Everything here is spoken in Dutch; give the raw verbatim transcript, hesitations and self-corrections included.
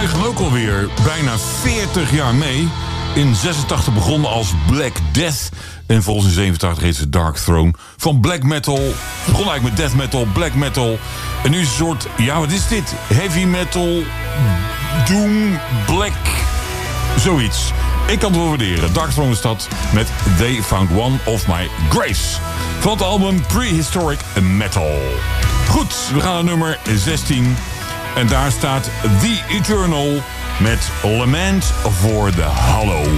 gaan ook alweer bijna veertig jaar mee. In zesentachtig begonnen als Black Death. En volgens in zevenentachtig heet ze Dark Throne. Van black metal. Het begon eigenlijk met death metal, black metal. En nu is het een soort, ja wat is dit? Heavy metal, doom, black, zoiets. Ik kan het wel waarderen. Dark Throne is dat met They Found One of My Grace. Van het album Prehistoric Metal. Goed, we gaan naar nummer zestien. En daar staat The Eternal met Lament for the Hollow.